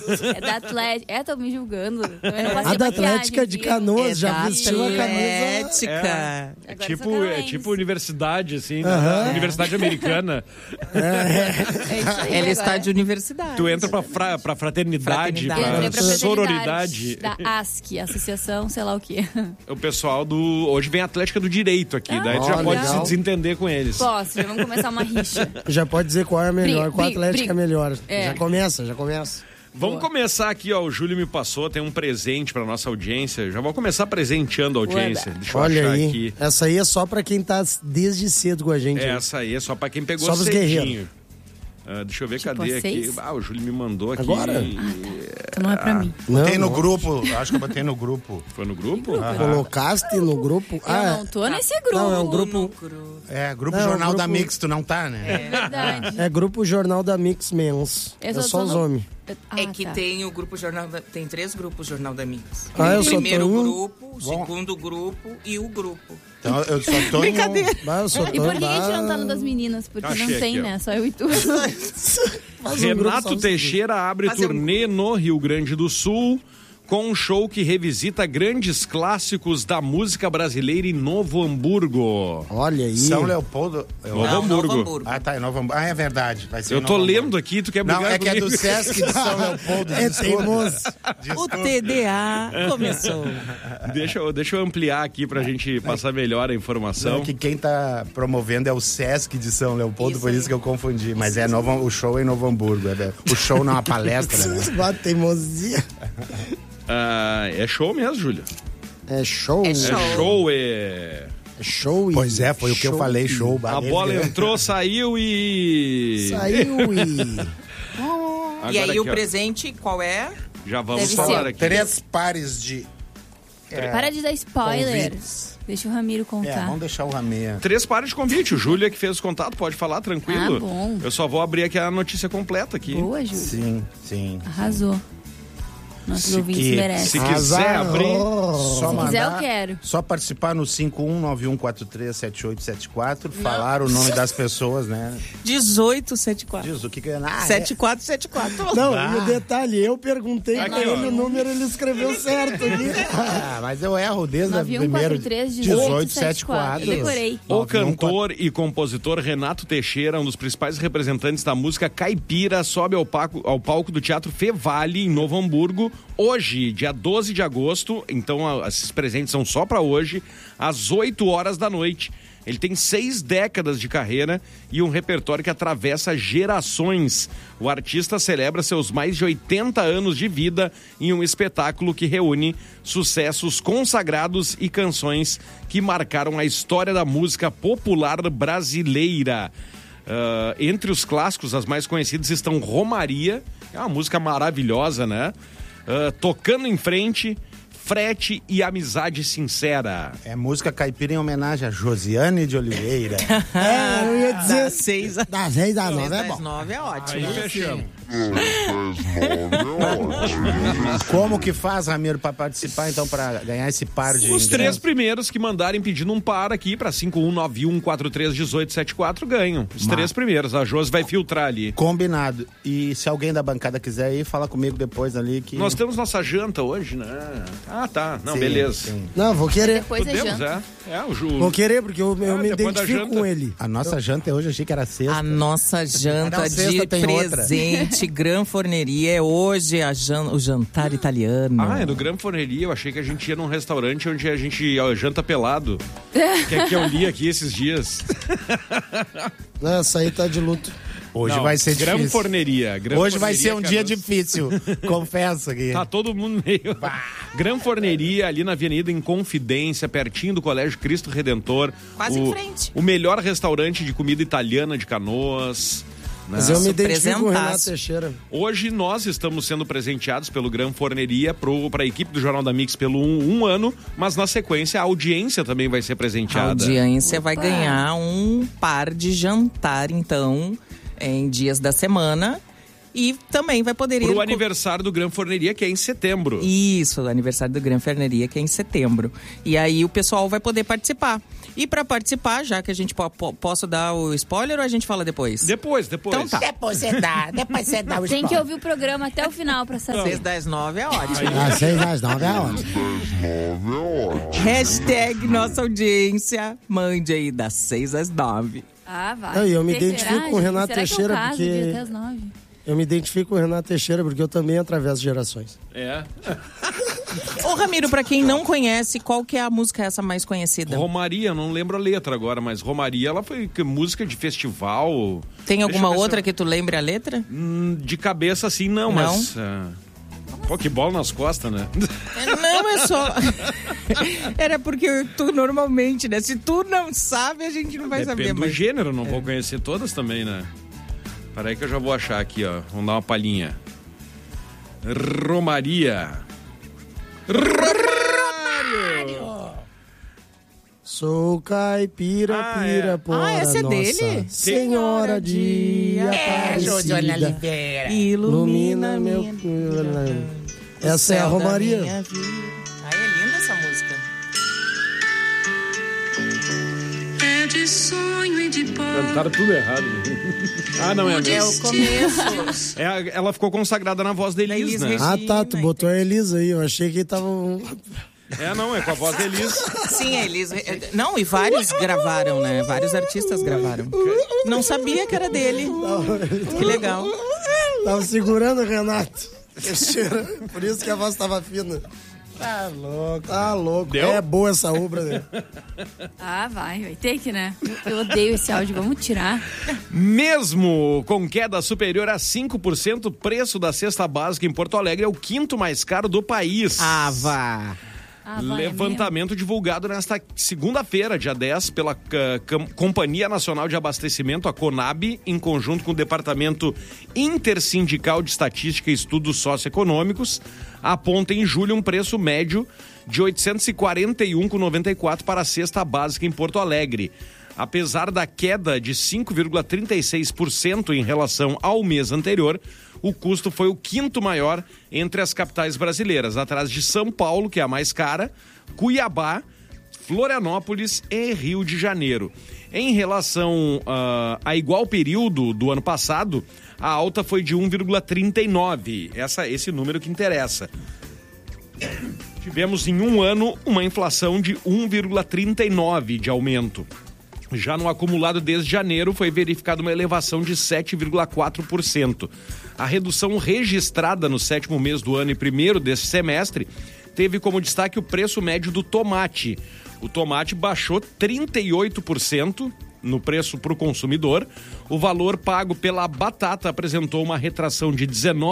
É da Atlética. Tô me julgando. A da Atlética de Canoas já vestiu a camisa. Atlética. Agora É tipo universidade, assim, universidade americana. Ela está de universidade. Tu entra pra fraternidade, Eu entrei pra pra sororidade. Da ASC, Associação, sei lá o quê. O pessoal hoje vem a Atlética do Direito aqui, daí tu já pode legal. se desentender com eles. Posso, já vamos começar uma rixa. Já pode dizer qual é a melhor, qual Atlética é melhor. É. Já começa. Vamos começar aqui, ó. O Júlio me passou, tem um presente pra nossa audiência. Já vou começar presenteando a audiência. Deixa eu Olha achar aí, aqui. essa aí é só pra quem tá desde cedo com a gente. Essa aí é só pra quem pegou Só pros cedinho. guerreiros. Deixa eu ver, Tipo, cadê aqui? vocês? O Júlio me mandou aqui. Agora? Então não é pra mim. Botei no grupo, acho que eu botei no grupo. Foi no grupo? Colocaste no grupo? Eu não tô nesse grupo. Não, é um grupo. Grupo Não, Jornal grupo- da Mix, tu não tá, né? É verdade. É grupo Jornal da Mix Mens. Eu É só só tô os no- homens. É que tá. tem o grupo Jornal tem 3 grupos Jornal da Mix. Eu o só primeiro tô em um. grupo, o segundo grupo e o grupo. Então eu só tô em Eu só E tô por que a gente não tá no das meninas? Porque Achei não tem, aqui, ó. né? Só eu e tu. Renato Teixeira abre turnê no Rio Grande do Sul com um show que revisita grandes clássicos da música brasileira em Novo Hamburgo. Olha aí. São Leopoldo. Novo Hamburgo. Ah, tá, é Novo Hamburgo. Ah, é verdade. Vai ser Eu em tô Novo lendo Hamburgo. aqui, tu quer brigar Não, é que é comigo? do Sesc de São Leopoldo. É desculpa. teimoso. O TDA começou. Deixa eu ampliar aqui pra gente passar melhor a informação. Não, que quem tá promovendo é o Sesc de São Leopoldo, por isso que eu confundi. Mas o show é em Novo Hamburgo. O show não é uma palestra, né? Bate teimosia. É show mesmo, Júlio? É show. É É show. show, É show. Pois é, foi o que eu falei, show. A bola entrou, saiu e... Saiu e... Agora E aí aqui, o ó, presente, qual é? já vamos Deve falar ser. aqui. 3 pares de... Para de dar spoiler. convites. Deixa o Ramiro contar. Vamos deixar o Rameia. 3 pares de convite. O Júlio é que fez o contato, pode falar tranquilo. Ah, bom. Eu só vou abrir aqui a notícia completa aqui. Boa, Júlio. Sim. Arrasou. Nossos Se ouvintes que- merecem. Se quiser abrir... Só Se mandar, quiser, eu quero. Só participar no 5191437874, falar o nome das pessoas, né? 1874. Diz o que é. 7474. Não, e o detalhe, eu perguntei pra Aqui, ele ó. o número, ele escreveu certo aqui. Mas eu erro desde o primeiro 9143 1874. Eu decorei. O cantor e compositor Renato Teixeira, um dos principais representantes da música caipira, sobe ao palco do Teatro Fevale, em Novo Hamburgo, hoje, dia 12 de agosto. Então, esses presentes são só para hoje, às 8 horas da noite. Ele tem 6 décadas de carreira e um repertório que atravessa gerações. O artista celebra seus mais de 80 anos de vida em um espetáculo que reúne sucessos consagrados e canções que marcaram a história da música popular brasileira. Entre os clássicos, as mais conhecidas estão Romaria, é uma música maravilhosa, né? Tocando em Frente, Frete e Amizade Sincera. É música caipira em homenagem a Josiane de Oliveira. Eu ia dizer... Das 6 Das 6 às 9 é das bom. 9 é ótimo. Aí fechamos. Como que faz, Ramiro, pra participar, então, pra ganhar esse par de Os 3 ingressos? primeiros que mandarem pedindo um par aqui para 5191431874 ganham. Os 3 primeiros. A Josi vai filtrar ali. Combinado. E se alguém da bancada quiser ir, fala comigo depois ali que... Nós temos nossa janta hoje, né? Ah, tá. Não, Sim, beleza. sim. Não, vou querer. Depois é Podemos, janta. o Ju. Vou querer, porque eu me depois da identifico janta. com ele. A nossa janta hoje, achei que era sexta. A nossa janta Não, sexta de tem outra. presente, Gran Forneria, é hoje o jantar italiano. Ah, é do Gran Forneria. Eu achei que a gente ia num restaurante onde a gente janta pelado. que eu li aqui esses dias. Essa aí tá de luto. Hoje Não, vai ser Gran difícil. Forneria. Gran Hoje vai Forneria, ser um dia Canoas. difícil, confesso aqui. Tá todo mundo meio... Gran Forneria, ali na Avenida Inconfidência, pertinho do Colégio Cristo Redentor. Quase em frente. O melhor restaurante de comida italiana de Canoas. Né? Mas eu me identifico com o Renato presentaço. Teixeira. Hoje nós estamos sendo presenteados pelo Gran Forneria para a equipe do Jornal da Mix pelo um ano, mas na sequência a audiência também vai ser A presenteada. audiência vai ganhar um par de jantar, então, em dias da semana. E também vai poder ir... Pro aniversário do Gran Forneria, que é em setembro. Isso, o aniversário do Gran Forneria, que é em setembro. E aí o pessoal vai poder participar. E pra participar, já que a gente posso dar o spoiler ou a gente fala depois? Depois. Então tá. Depois você dá o Tem que ouvir o programa até o final pra saber. 6 das 9 é ótimo. 6 das 9 é ótimo. Hashtag nossa audiência. Mande aí das 6 às 9. Ah, vai. Eu me identifico com o Renato Teixeira porque... porque... até as 9? Eu me identifico com o Renato Teixeira porque eu também atravesso gerações. É. Ô, Ramiro, pra quem não conhece, qual que é a música essa mais conhecida? Romaria, não lembro a letra agora, mas Romaria, ela foi música de festival. Tem alguma outra que tu lembre a letra? De cabeça, assim, não, mas... Pô, que bola nas costas, né? Não, é só... Era porque tu normalmente, né? Se tu não sabe, a gente não vai saber. Depende do gênero, não vou conhecer todas também, né? Peraí que eu já vou achar aqui, ó. Vamos dar uma palhinha. Romaria. Sou caipira, pira, porra, essa é nossa dele? Senhora de Aparecida, ilumina meu... Essa é a Romaria. É linda essa música. É de sonho e de pó. Cantaram tudo errado. Não é mesmo. É o começo. Ela ficou consagrada na voz da Elis, né? Tu botou a Elisa aí. Eu achei que tava... Não, é com a voz da Elis. Sim, a Elis. Não, e vários gravaram, né? Vários artistas gravaram. Não sabia que era dele. Que legal. Tava segurando o Renato. Por isso que a voz tava fina. Tá louco. Deu? É boa essa obra, né? Vai ter que, né? Eu odeio esse áudio, vamos tirar. Mesmo com queda superior a 5%, o preço da cesta básica em Porto Alegre é o quinto mais caro do país. Vá. Levantamento divulgado nesta segunda-feira, dia 10, pela Companhia Nacional de Abastecimento, a CONAB, em conjunto com o Departamento Intersindical de Estatística e Estudos Socioeconômicos, aponta em julho um preço médio de R$ 841,94 para a cesta básica em Porto Alegre. Apesar da queda de 5,36% em relação ao mês anterior, o custo foi o quinto maior entre as capitais brasileiras, atrás de São Paulo, que é a mais cara, Cuiabá, Florianópolis e Rio de Janeiro. Em relação a igual período do ano passado, a alta foi de 1,39. Esse número que interessa. Tivemos em um ano uma inflação de 1,39 de aumento. Já no acumulado desde janeiro foi verificada uma elevação de 7,4%. A redução registrada no sétimo mês do ano e primeiro desse semestre teve como destaque o preço médio do tomate. O tomate baixou 38% no preço para o consumidor. O valor pago pela batata apresentou uma retração de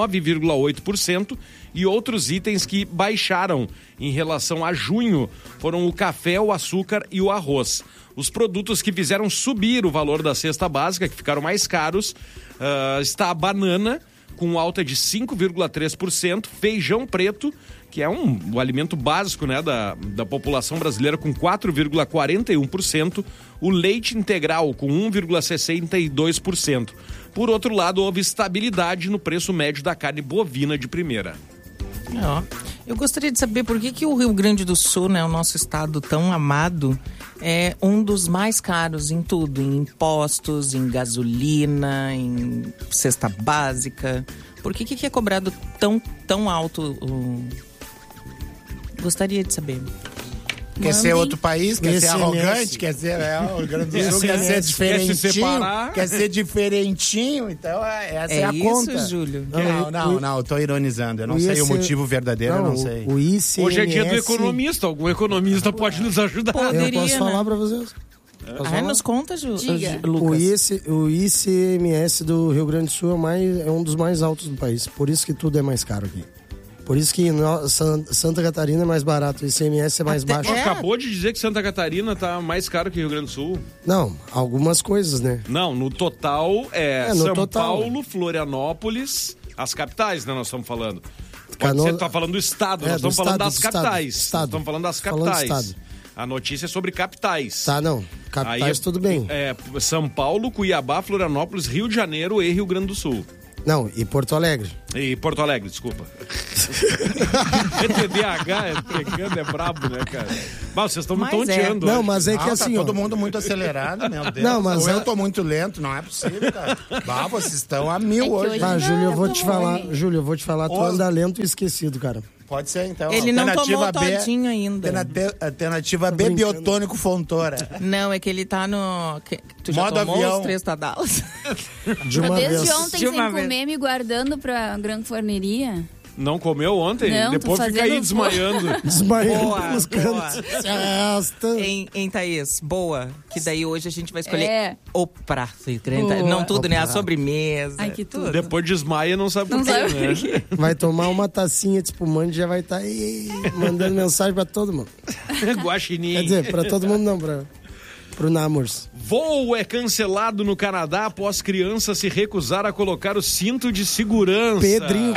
19,8% e outros itens que baixaram em relação a junho foram o café, o açúcar e o arroz. Os produtos que fizeram subir o valor da cesta básica, que ficaram mais caros, está a banana, com alta de 5,3%, feijão preto, que é o alimento básico, né, da população brasileira, com 4,41%, o leite integral, com 1,62%. Por outro lado, houve estabilidade no preço médio da carne bovina de primeira. Eu gostaria de saber por que o Rio Grande do Sul, né, o nosso estado tão amado, é um dos mais caros em tudo, em impostos, em gasolina, em cesta básica. Por que é cobrado tão alto? Gostaria de saber. Quer ser outro país? Quer ser arrogante? Quer ser o Rio Grande do Sul? Quer ser diferentinho? Quer ser diferentinho? Então, essa é a conta. Isso, Júlio? Não, eu tô ironizando. Eu não sei o motivo verdadeiro, eu não sei. O ICMS... Hoje é dia do economista. Algum economista pode nos ajudar. Poderia, eu posso falar pra vocês? Nos conta, Lucas. O ICMS do Rio Grande do Sul é um dos mais altos do país. Por isso que tudo é mais caro aqui. Por isso que Santa Catarina é mais barato, o ICMS é mais baixo. Acabou de dizer que Santa Catarina tá mais caro que Rio Grande do Sul. Não, algumas coisas, né? Não, no total São Paulo, Florianópolis, as capitais, né, nós estamos falando. Você tá falando do estado, nós estamos falando das capitais. Nós estamos falando das capitais. A notícia é sobre capitais. Capitais tudo bem. São Paulo, Cuiabá, Florianópolis, Rio de Janeiro e Rio Grande do Sul. Não, e Porto Alegre. E Porto Alegre, desculpa. TDAH, pegando, é brabo, né, cara? Mas vocês estão me tonteando. Não, mas é que assim, tá todo mundo muito acelerado, meu Deus. Não, mas eu tô muito lento, não é possível, cara. Bah, vocês estão a mil hoje. Júlio, eu vou te falar, tu anda lento e esquecido, cara. Pode ser, então. Ele não tomou todinho ainda. Alternativa B, biotônico Fontoura. Não, é que ele tá no... Tu já modo tomou avião. os 3 Tadalos? De uma Desde vez. ontem sem comer, me guardando pra Gran Forneria. Não comeu ontem? Não, depois fica aí desmaiando. Desmaiando pelos cantos. Em Thaís, boa. Que daí hoje a gente vai escolher o prato. Boa. Não tudo, né? A sobremesa. Ai, que tudo. Depois desmaia, não sabe por quê, né? Vai tomar uma tacinha de espumante e já vai estar aí mandando mensagem pra todo mundo. Guaxinim. Quer dizer, pra todo mundo não, pro Namors. Voo é cancelado no Canadá após criança se recusar a colocar o cinto de segurança. Pedrinho,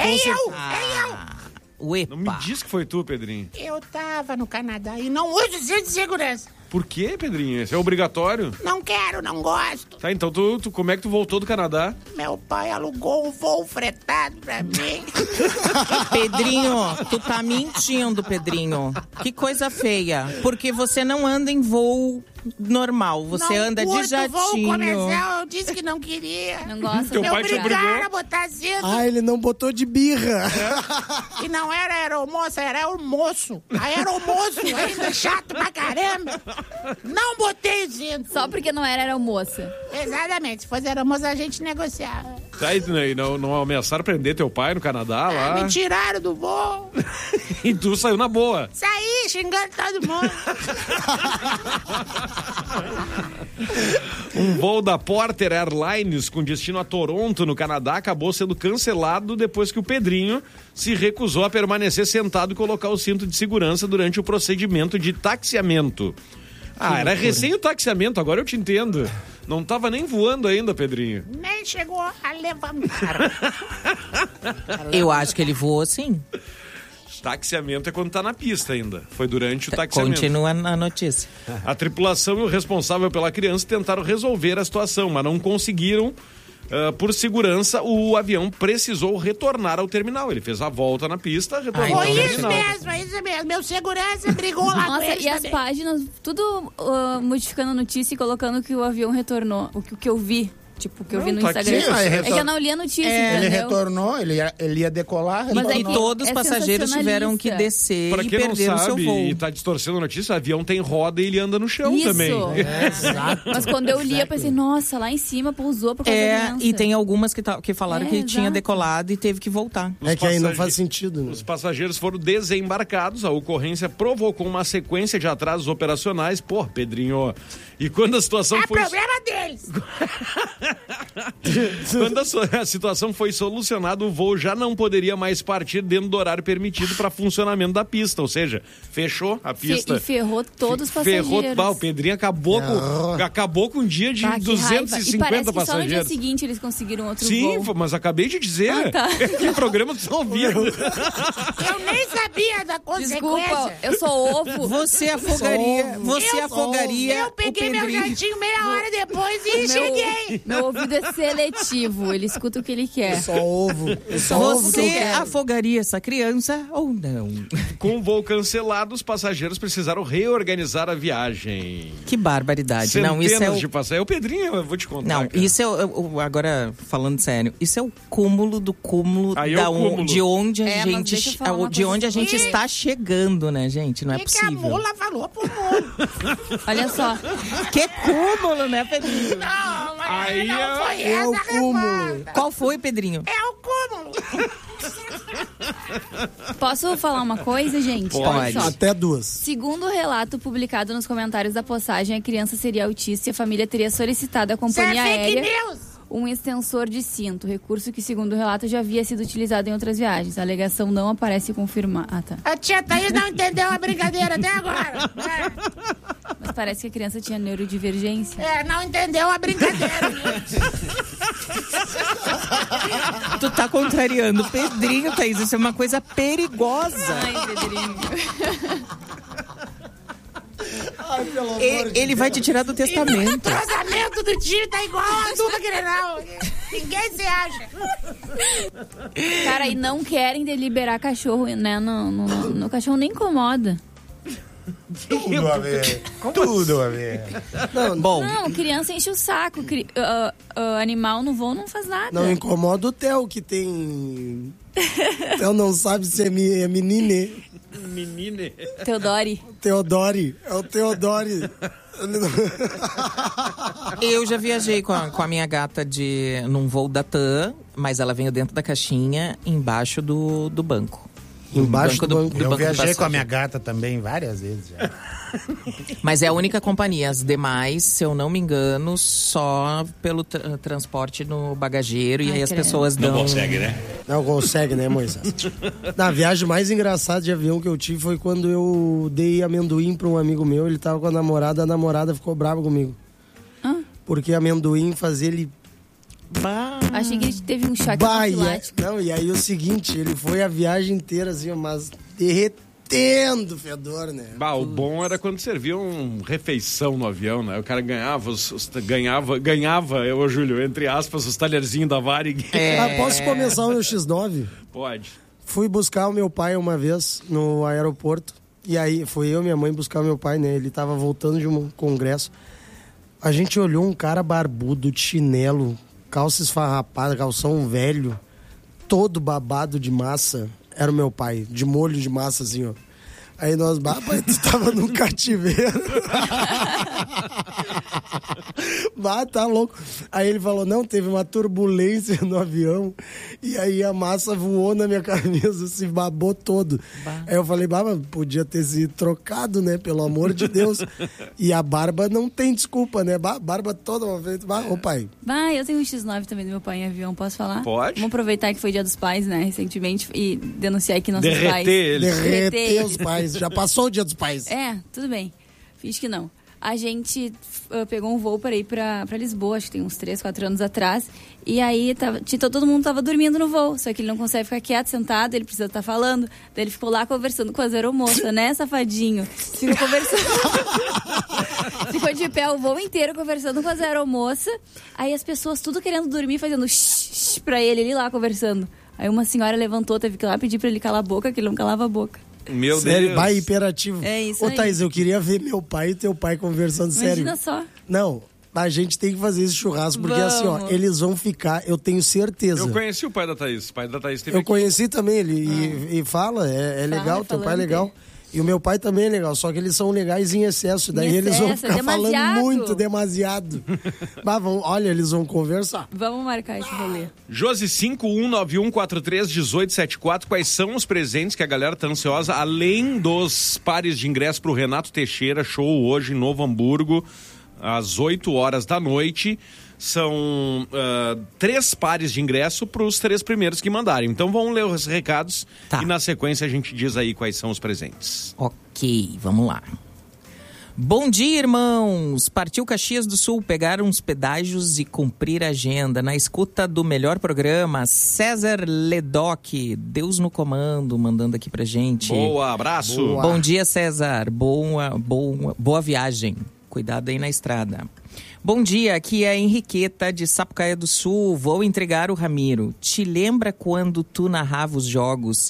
Uepa. Não me diz que foi tu, Pedrinho. Eu tava no Canadá e não uso cinto de segurança. Por quê, Pedrinho? Isso é obrigatório? Não quero, não gosto. Tá, então tu como é que tu voltou do Canadá? Meu pai alugou um voo fretado pra mim. Pedrinho, tu tá mentindo, Pedrinho. Que coisa feia. Porque você não anda em voo normal. Você anda de jatinho. Voo comercial, eu disse que não queria. Não gosta. Teu pai te obrigou a botar cinto. ele não botou de birra. E não era aeromoça, era aeromoço. Aeromoço, ainda chato pra caramba. Não botei cinto. Só porque não era almoça. Exatamente, se fosse aeromoça a gente negociava. Tá, e não ameaçaram prender teu pai no Canadá lá? Me tiraram do voo. E tu saiu na boa. Saí xingando todo mundo. Um voo da Porter Airlines com destino a Toronto, no Canadá, acabou sendo cancelado depois que o Pedrinho se recusou a permanecer sentado e colocar o cinto de segurança durante o procedimento de taxiamento. Era recém o taxiamento, agora eu te entendo. Não tava nem voando ainda, Pedrinho. Nem chegou a levantar. Eu acho que ele voou sim. Taxiamento é quando tá na pista ainda. Foi durante o taxiamento. Continua a notícia. A tripulação e o responsável pela criança tentaram resolver a situação, mas não conseguiram. Por segurança, o avião precisou retornar ao terminal. Ele fez a volta na pista, retornou ao terminal. Isso mesmo. Meu segurança brigou lá com Nossa, ele e as também. páginas, tudo modificando a notícia e colocando que o avião retornou. O que eu vi. Tipo, que eu vi no tá Instagram. aqui, É que eu não li a notícia, Ele entendeu? retornou, ele ia decolar, Mas retornou. E todos os passageiros tiveram que sensacionalista. descer Pra e quem não perder o seu sabe voo. e tá distorcendo a notícia, o avião tem roda e ele anda no chão Isso. também. Exato. Mas quando eu li, eu pensei, nossa, lá em cima pousou por causa da criança. E tem algumas que falaram que tinha exato. decolado e teve que voltar. Que aí não faz sentido, né? Os passageiros foram desembarcados, a ocorrência provocou uma sequência de atrasos operacionais. Pô, Pedrinho, e quando a situação foi... problema deles. Quando a situação foi solucionada, o voo já não poderia mais partir dentro do horário permitido para funcionamento da pista, ou seja, fechou a pista. E ferrou todos os passageiros. O Pedrinho acabou com um dia de Bah, que 250 raiva. E parece que passageiros. só no dia seguinte eles conseguiram outro Sim, voo. mas acabei de dizer. Ah, tá. Que programa tu tá ouvindo? Eu nem sabia da consequência. Desculpa, eu sou ovo. Você afogaria Eu peguei o meu Pedrinho. jatinho meia hora depois e cheguei. Meu ouvido é seletivo, ele escuta o que ele quer. Só ovo. Só ovo que eu Você quero. afogaria essa criança ou não? Com o voo cancelado, os passageiros precisaram reorganizar a viagem. Que barbaridade. Centenas Não, isso é o... de passageiros. É o Pedrinho, eu vou te contar. Não, cara. isso é agora falando sério, isso é o cúmulo do cúmulo Aí é o cúmulo. de onde a mas gente deixa eu falar uma de onde a coisa. gente está chegando, né, gente? Não é O que a possível. mula falou pro mundo. Olha só, Que cúmulo, né, Pedrinho? Não, Aí não foi é o essa a cúmulo. resposta. Qual foi, Pedrinho? É o cúmulo. posso falar uma coisa, gente? Pode. Olha só. Até 2. Segundo o relato publicado nos comentários da postagem, a criança seria autista e a família teria solicitado à Isso é companhia fake aérea news. um extensor de cinto, recurso que, segundo o relato, já havia sido utilizado em outras viagens. A alegação não aparece confirmar. Ah, tá. A tia Thaís não entendeu a brincadeira até agora. Mas parece que a criança tinha neurodivergência. Não entendeu a brincadeira. Tu tá contrariando o Pedrinho, Thaís. Isso é uma coisa perigosa. Ai, Pedrinho. Ai, pelo amor de Ele vai te tirar do testamento. O entrosamento do time tá igual a dupla Grenal. Ninguém se acha. Cara, e não querem deliberar cachorro, né? No cachorro nem incomoda. Tudo a ver. Tudo a ver. Não, criança enche o saco. Animal no voo não faz nada. Não incomoda o Theo, que tem... O Theo não sabe se é menine. Menine. Teodori. É o Teodori. Eu já viajei com a minha gata num voo da TAM, mas ela veio dentro da caixinha, embaixo do banco. Embaixo do banco. Eu viajei com a minha gata também várias vezes já. Mas é a única companhia. As demais, se eu não me engano, só pelo transporte no bagageiro. E aí as pessoas dão... Não consegue, né? Não consegue, né, Moisés? A viagem mais engraçada de avião que eu tive foi quando eu dei amendoim pra um amigo meu. Ele tava com a namorada ficou brava comigo. Porque amendoim fazia ele... Achei que ele teve um choque anafilático. Não, e aí o seguinte, ele foi a viagem inteira assim, mas derretendo o fedor, né? O bom era quando servia refeição no avião, né? O cara ganhava, Júlio, entre aspas, os talherzinhos da Varig. Posso começar no X9? Pode. Fui buscar o meu pai uma vez no aeroporto. E aí, fui eu e minha mãe buscar o meu pai, né? Ele tava voltando de um congresso. A gente olhou um cara barbudo, de chinelo, calça esfarrapada, calção velho, todo babado de massa. Era o meu pai, de molho de massa, assim, ó. Aí nós, pai, tu tava num cativeiro. Tá louco. Aí ele falou, não, teve uma turbulência no avião. E aí a massa voou na minha camisa, se babou todo. Aí eu falei, podia ter se trocado, né? Pelo amor de Deus. E a barba não tem desculpa, né? Barba toda uma vez. Ô, pai. Eu tenho um X9 também do meu pai em avião, posso falar? Pode. Vamos aproveitar que foi Dia dos Pais, né? Recentemente, e denunciar aqui nossos pais. Derreter os pais. Já passou o Dia dos Pais. Tudo bem. Finge que não. A gente pegou um voo para ir pra Lisboa, acho que tem uns 3, 4 anos atrás. E aí todo mundo tava dormindo no voo, só que ele não consegue ficar quieto, sentado, ele precisa estar falando. Daí ele ficou lá conversando com as aeromoças, né, safadinho? Ficou conversando. Ficou de pé o voo inteiro conversando com as aeromoças. Aí as pessoas tudo querendo dormir, fazendo shh pra ele lá conversando. Aí uma senhora levantou, teve que ir lá pedir pra ele calar a boca, que ele não calava a boca. Meu sério, Deus. Vai hiperativo. É isso aí. Ô, Thaís, eu queria ver meu pai e teu pai conversando sério. Imagina só. Não, a gente tem que fazer esse churrasco, porque assim, ó, eles vão ficar, eu tenho certeza. Eu conheci o pai da Thaís. O pai da Thaís teve Eu conheci também ele e fala, é legal, teu pai é legal. E o meu pai também é legal, só que eles são legais em excesso. Daí eles vão ficar falando muito, demasiado. Olha, eles vão conversar. Vamos marcar esse rolê. Josi 5191431874. Quais são os presentes que a galera tá ansiosa? Além dos pares de ingresso pro Renato Teixeira, show hoje em Novo Hamburgo, às 8 horas da noite. São 3 pares de ingresso para os 3 primeiros que mandarem. Então vamos ler os recados e na sequência a gente diz aí quais são os presentes. Ok, vamos lá. Bom dia, irmãos! Partiu Caxias do Sul pegar uns pedágios e cumprir a agenda. Na escuta do melhor programa, César Ledoc, Deus no comando, mandando aqui pra gente. Boa, abraço! Boa. Bom dia, César. Boa viagem. Cuidado aí na estrada. Bom dia, aqui é a Henriqueta de Sapucaia do Sul. Vou entregar o Ramiro. Te lembra quando tu narrava os jogos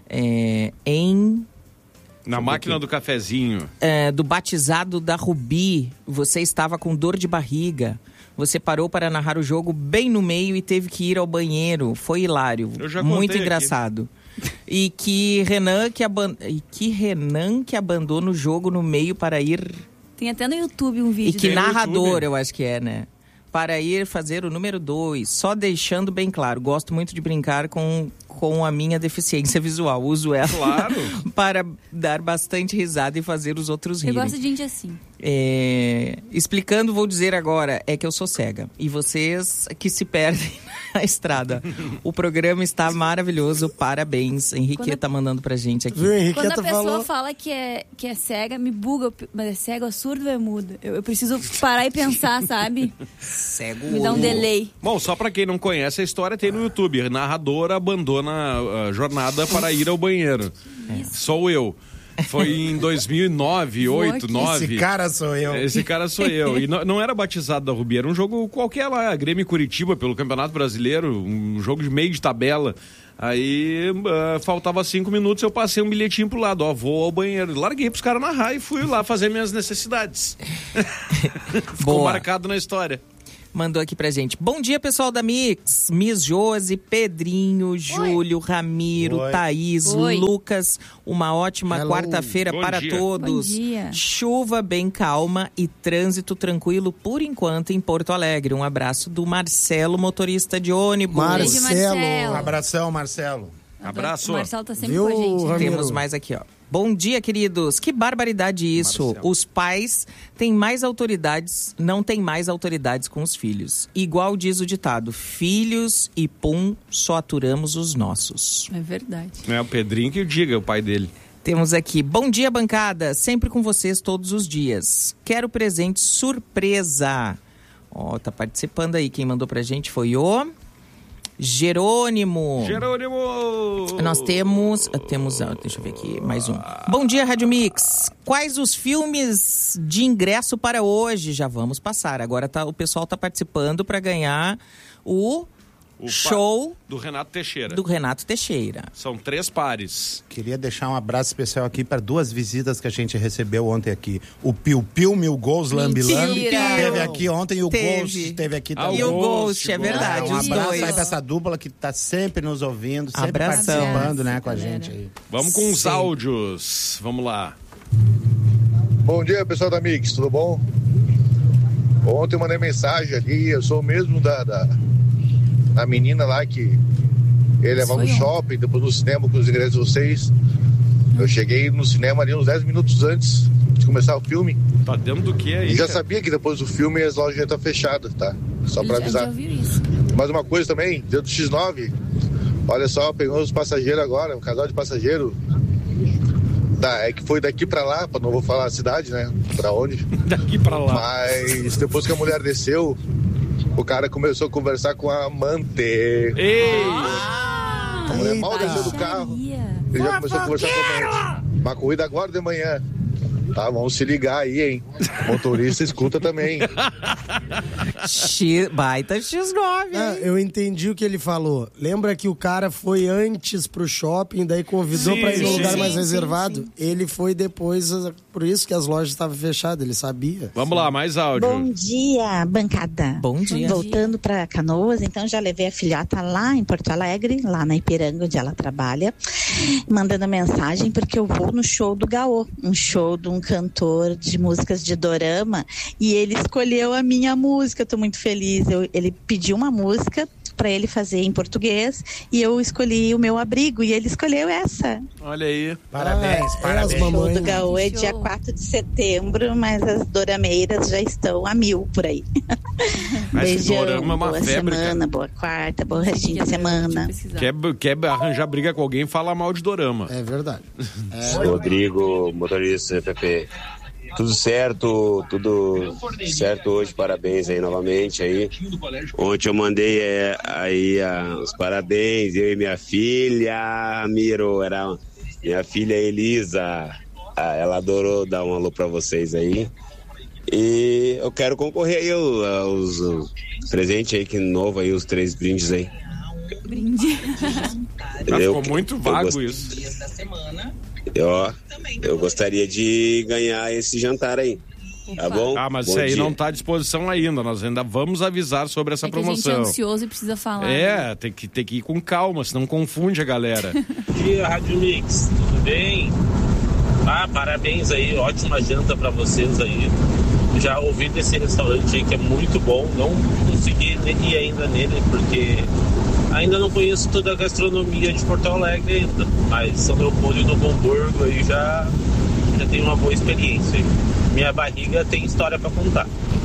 na máquina do cafezinho. Do batizado da Rubi, você estava com dor de barriga. Você parou para narrar o jogo bem no meio e teve que ir ao banheiro. Foi hilário. Eu já muito contei engraçado. E que Renan que abandona o jogo no meio para ir... Tem até no YouTube um vídeo. E que narrador, eu acho que é, né? Para ir fazer o número 2. Só deixando bem claro, gosto muito de brincar com a minha deficiência visual. Uso ela para dar bastante risada e fazer os outros rirem. Eu gosto de gente assim. Explicando, vou dizer agora, é que eu sou cega. E vocês que se perdem na estrada. O programa está maravilhoso, parabéns. Henrique tá mandando pra gente aqui. Quando a pessoa fala que é cega, me buga. Mas é cego, é surdo ou é mudo? Eu preciso parar e pensar, sabe? Cego. Me dá um delay. Bom, só pra quem não conhece a história, tem no YouTube. Narradora abandona a jornada para ir ao banheiro. Sou eu. Foi em 2009, 2008, 2009. Esse cara sou eu. Esse cara sou eu. E não era batizado da Rubi, era um jogo qualquer lá, Grêmio Curitiba, pelo Campeonato Brasileiro, um jogo de meio de tabela. Aí faltava 5 minutos, eu passei um bilhetinho pro lado, vou ao banheiro. Larguei pros caras narrar e fui lá fazer minhas necessidades. Ficou marcado na história. Mandou aqui pra gente. Bom dia, pessoal da Mix. Miss Josi, Pedrinho, Júlio, Ramiro, Thaís, Lucas. Uma ótima quarta-feira para todos. Bom dia. Chuva bem calma e trânsito tranquilo por enquanto em Porto Alegre. Um abraço do Marcelo, motorista de ônibus. Marcelo. Um abração, Marcelo. Abraço. O Marcelo tá sempre com a gente. Né? Temos mais aqui, ó. Bom dia, queridos. Que barbaridade isso. Marcelo. Os pais têm mais autoridades, não têm mais autoridades com os filhos. Igual diz o ditado, filhos e pum, só aturamos os nossos. É verdade. É o Pedrinho que diga, o pai dele. Temos aqui, bom dia, bancada. Sempre com vocês todos os dias. Quero presente surpresa. Tá participando aí. Quem mandou pra gente foi o... Jerônimo. Nós temos, deixa eu ver aqui, mais um. Bom dia, Rádio Mix. Quais os filmes de ingresso para hoje? Já vamos passar. Agora o pessoal tá participando para ganhar o show do Renato Teixeira. São 3 pares. Queria deixar um abraço especial aqui para 2 visitas que a gente recebeu ontem aqui. O Piu Piu, Mil Gols, Lambi Lambi. Teve aqui ontem e o Ghost teve aqui também. E o Ghost, é verdade, os abraço dois. aí pra essa dupla que tá sempre nos ouvindo, sempre participando, né, com a gente aí. Vamos com os áudios. Vamos lá. Bom dia, pessoal da Mix, tudo bom? Ontem eu mandei mensagem ali, eu sou o mesmo da menina lá que ele levava no shopping, depois no cinema com os ingressos de vocês. Eu cheguei no cinema ali uns 10 minutos antes de começar o filme. Tá dentro do que aí? E já sabia que depois do filme as lojas já estão fechadas, tá? Só pra avisar. Já ouvi isso. Mais uma coisa também, dentro do X9, olha só, pegou os passageiros agora, um casal de passageiro. É que foi daqui pra lá, não vou falar a cidade, né? Pra onde? Daqui pra lá. Mas depois que a mulher desceu, o cara começou a conversar com a amante. Ei! A mulher mal desceu do carro. Ele já começou a conversar com a amante. Uma corrida agora de manhã. Tá, vamos se ligar aí, hein? Motorista escuta também. Baita X9. Eu entendi o que ele falou. Lembra que o cara foi antes pro shopping, daí convidou pra ir num lugar mais reservado? Sim. Ele foi depois, por isso que as lojas estavam fechadas, ele sabia. Vamos lá, mais áudio. Bom dia, bancada. Bom dia. Voltando pra Canoas, então já levei a filhota lá em Porto Alegre, lá na Ipiranga, onde ela trabalha, mandando mensagem porque eu vou no show do Gaô, um show de um cantor de músicas de dorama, e ele escolheu a minha música. Eu tô muito feliz. Ele pediu uma música para ele fazer em português e eu escolhi o Meu Abrigo e ele escolheu essa. Olha aí. Parabéns, parabéns. O show do Gaô é dia 4 de setembro, mas as dorameiras já estão a 1000 por aí. Beijão, boa semana, boa quarta, boa restinho de semana. Quer arranjar briga com alguém, fala mal de dorama. É verdade. Rodrigo, motorista PP. Tudo certo hoje, parabéns aí novamente aí. Ontem eu mandei os parabéns, eu e minha filha, Miro, era minha filha Elisa, ela adorou dar um alô pra vocês aí. E eu quero concorrer aí aos presentes aí, que novo aí, os 3 brindes aí. Brinde. Ficou muito vago isso. Eu gostaria de ganhar esse jantar aí. Tá bom? Mas bom isso aí dia. não está à disposição ainda. Nós ainda vamos avisar sobre essa promoção. A gente é ansioso e precisa falar. Né? Tem que ir com calma, senão confunde a galera. Bom dia, Rádio Mix. Tudo bem? Parabéns aí. Ótima janta para vocês aí. Já ouvi desse restaurante aí que é muito bom. Não consegui ir ainda nele porque ainda não conheço toda a gastronomia de Porto Alegre ainda, mas São Leopoldo e Novo Hamburgo aí já tenho uma boa experiência. Minha barriga tem história para contar.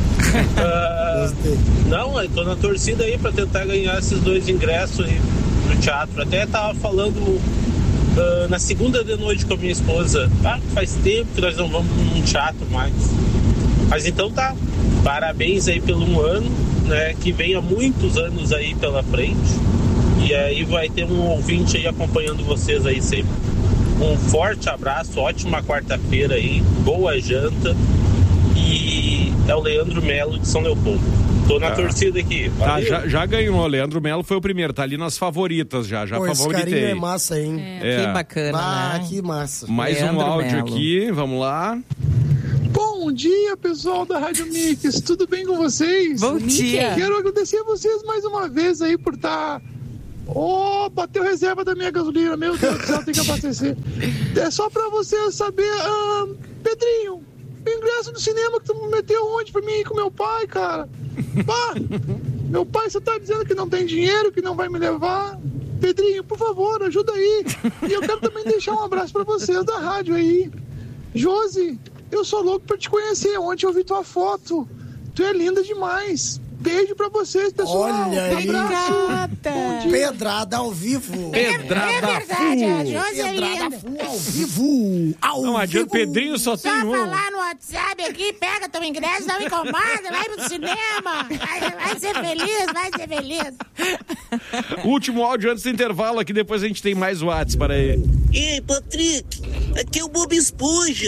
Eu tô na torcida aí para tentar ganhar esses 2 ingressos aí no teatro. Até tava falando na segunda de noite com a minha esposa. Faz tempo que nós não vamos num teatro mais. Mas então tá. Parabéns aí pelo 1 ano, né? Que venha muitos anos aí pela frente. E aí vai ter um ouvinte aí acompanhando vocês aí sempre. Um forte abraço, ótima quarta-feira aí, boa janta. E é o Leandro Melo de São Leopoldo. Tô na torcida aqui. Já ganhou. O Leandro Melo foi o primeiro, tá ali nas favoritas já favoritei. Esse carinho é massa, hein? Que bacana, né? Que massa. Mais Leandro um áudio Melo. Aqui, vamos lá. Bom dia, pessoal da Rádio Mix, tudo bem com vocês? Bom dia. Quero agradecer a vocês mais uma vez aí por estar... bateu reserva da minha gasolina, meu Deus do céu, tem que abastecer. É só pra você saber, Pedrinho, o ingresso do cinema que tu me meteu ontem pra mim ir com meu pai, cara. Meu pai, você tá dizendo que não tem dinheiro, que não vai me levar? Pedrinho, por favor, ajuda aí. E eu quero também deixar um abraço pra vocês da rádio aí. Josi, eu sou louco pra te conhecer. Ontem eu vi tua foto. Tu é linda demais. Beijo pra vocês, pessoal. Olha aí. Pedrada ao vivo. Pedrada verdade, a Josi é linda. Ao vivo. Não adianta, Pedrinho só tem um. Só falar no WhatsApp aqui, pega teu ingresso, não me incomoda, vai pro cinema. Vai ser feliz, vai ser feliz. Último áudio antes do intervalo, aqui depois a gente tem mais WhatsApp para aí. Ei, Patrick, aqui é o Bob Esponja.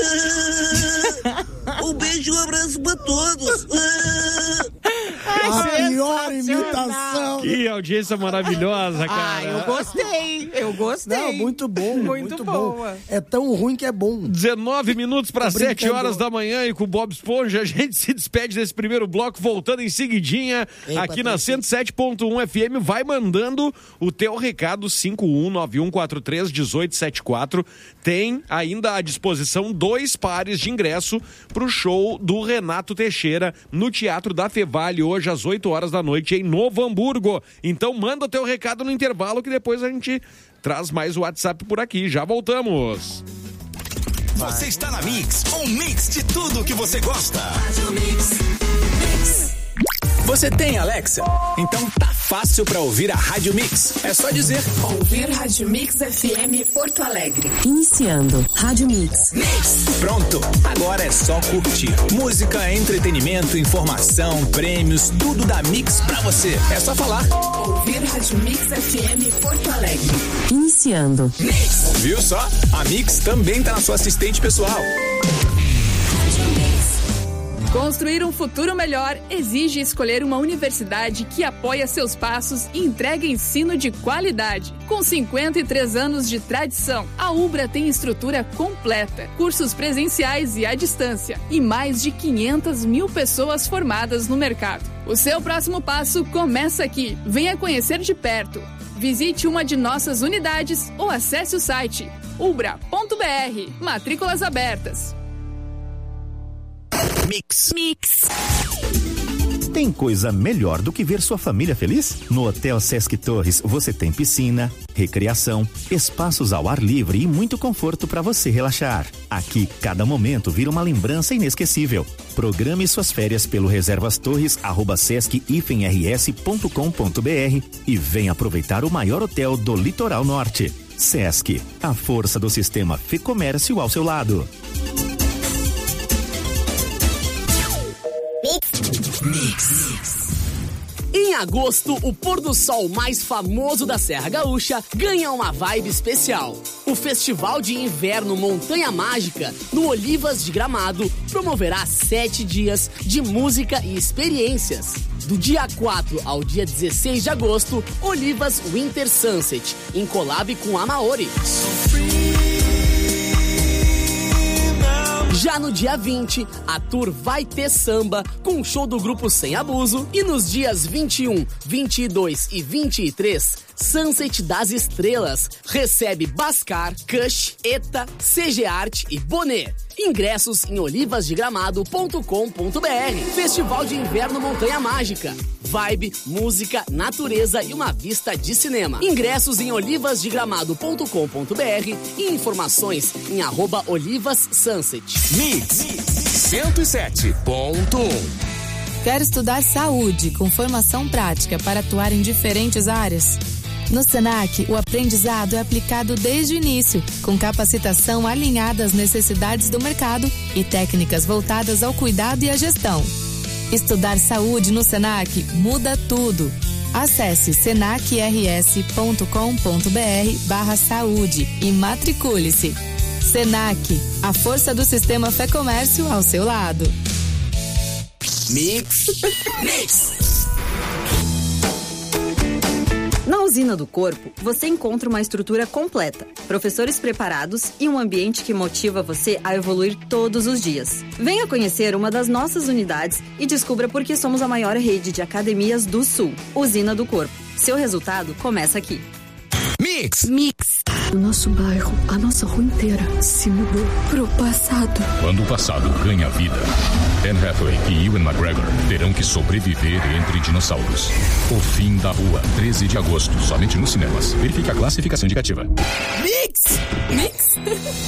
Um beijo e um abraço pra todos. A pior imitação. Que audiência maravilhosa, cara. Eu gostei. Não, muito bom, muito bom. boa. É tão ruim que é bom. 19 minutos para 7 horas da manhã e com o Bob Esponja a gente se despede desse primeiro bloco, voltando em seguidinha aqui na 107.1 FM. Vai mandando o teu recado, 5191431874. Tem ainda à disposição 2 pares de ingresso pro show do Renato Teixeira no Teatro da Fevale, hoje às 8 horas da noite em Novo Hamburgo. Então manda o teu recado no intervalo que depois a gente traz mais o WhatsApp por aqui. Já voltamos. Você está na Mix, um mix de tudo que você gosta. Você tem Alexa? Então tá fácil pra ouvir a Rádio Mix. É só dizer: ouvir Rádio Mix FM Porto Alegre. Iniciando Rádio Mix. Pronto, agora é só curtir. Música, entretenimento, informação, prêmios, tudo da Mix pra você. É só falar: ouvir Rádio Mix FM Porto Alegre. Iniciando. Viu só? A Mix também tá na sua assistente pessoal. Construir um futuro melhor exige escolher uma universidade que apoia seus passos e entrega ensino de qualidade. Com 53 anos de tradição, a Ubra tem estrutura completa, cursos presenciais e à distância e mais de 500 mil pessoas formadas no mercado. O seu próximo passo começa aqui. Venha conhecer de perto. Visite uma de nossas unidades ou acesse o site ubra.br. Matrículas abertas. Mix. Tem coisa melhor do que ver sua família feliz? No Hotel Sesc Torres você tem piscina, recreação, espaços ao ar livre e muito conforto para você relaxar. Aqui, cada momento vira uma lembrança inesquecível. Programe suas férias pelo reservastorres@sesc-rs.com.br e venha aproveitar o maior hotel do Litoral Norte. Sesc, a força do sistema Fê-Comércio ao seu lado. Mix. Em agosto, o pôr do sol mais famoso da Serra Gaúcha ganha uma vibe especial. O Festival de Inverno Montanha Mágica, no Olivas de Gramado, promoverá 7 dias de música e experiências. Do dia 4 ao dia 16 de agosto, Olivas Winter Sunset, em collab com a Maori. Já no dia 20, a tour vai ter samba com o show do grupo Sem Abuso. E nos dias 21, 22 e 23, Sunset das Estrelas recebe Bascar, Kush, Eta, CG Art e Bonet. Ingressos em olivasdegramado.com.br. Festival de Inverno Montanha Mágica. Vibe, música, natureza e uma vista de cinema. Ingressos em olivasdegramado.com.br e informações em @olivassunset. Mix 107.1. Quer estudar saúde com formação prática para atuar em diferentes áreas? No Senac, o aprendizado é aplicado desde o início, com capacitação alinhada às necessidades do mercado e técnicas voltadas ao cuidado e à gestão. Estudar saúde no Senac muda tudo. Acesse senacrs.com.br/saúde e matricule-se. Senac, a força do sistema Fé Comércio ao seu lado. Mix. Na Usina do Corpo, você encontra uma estrutura completa, professores preparados e um ambiente que motiva você a evoluir todos os dias. Venha conhecer uma das nossas unidades e descubra por que somos a maior rede de academias do Sul. Usina do Corpo. Seu resultado começa aqui. Mix. O nosso bairro, a nossa rua inteira se mudou pro passado. Quando o passado ganha vida, Anne Hathaway e Ewan McGregor terão que sobreviver entre dinossauros. O Fim da Rua, 13 de agosto, somente nos cinemas. Verifique a classificação indicativa. Mix.